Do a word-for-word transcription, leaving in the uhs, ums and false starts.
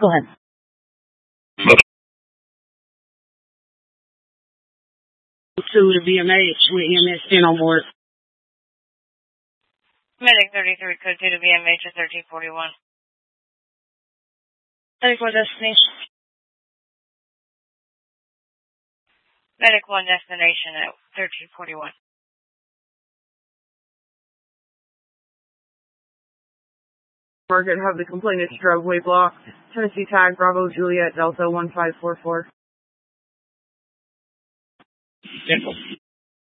Go ahead. To the B M H with E M S ten on board. Medic thirty-three, code two to B M H at thirteen forty-one. Medic one destination. Medic one destination at thirteen forty-one. Market, have the complainant driveway block. Tennessee tag Bravo Juliet Delta one five four four. Simple.